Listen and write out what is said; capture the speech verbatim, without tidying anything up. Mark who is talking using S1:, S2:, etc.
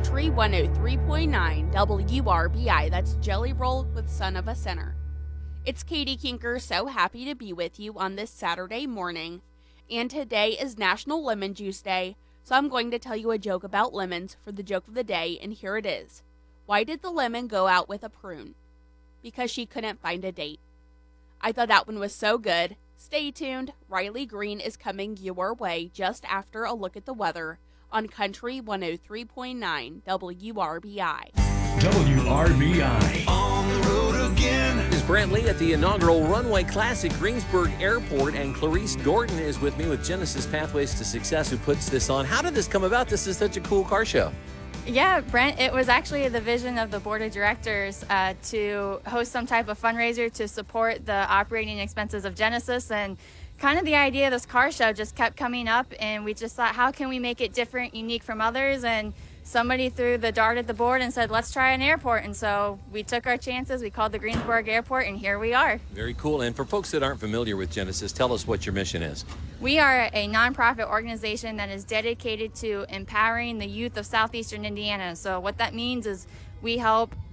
S1: Country one oh three point nine W R B I. That's Jelly Roll with Son of a Sinner. It's Katie Kinker, so happy to be with you on this Saturday morning. And today is National Lemon Juice Day, so I'm going to tell you a joke about lemons for the joke of the day, and here it is. Why did the lemon go out with a prune? Because she couldn't find a date. I thought that one was so good. Stay tuned. Riley Green is coming your way just after a look at the weather on Country one oh three point nine W R B I.
S2: W R B I.
S3: On the road again.
S4: Is Brant Lee at the inaugural Runway Classic Greensburg Airport, and Clarice Gordon is with me with Genesis Pathways to Success, who puts this on. How did this come about? This is such a cool car show.
S5: Yeah, Brent, it was actually the vision of the board of directors uh, to host some type of fundraiser to support the operating expenses of Genesis, and kind of the idea of this car show just kept coming up, and we just thought, how can we make it different, unique from others? And somebody threw the dart at the board and said, let's try an airport. And so we took our chances. We called the Greensburg Airport, and here we are.
S4: Very cool. And for folks that aren't familiar with Genesis, tell us what your mission is.
S5: We are a nonprofit organization that is dedicated to empowering the youth of southeastern Indiana. So what that means is we help